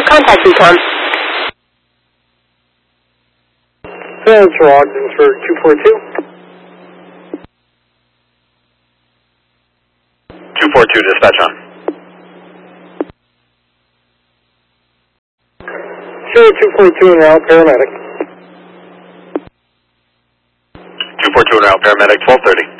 Contact Recon. That's Ogden for 242. 242, dispatch on. 242 en route, paramedic. 242 en route, paramedic, 1230.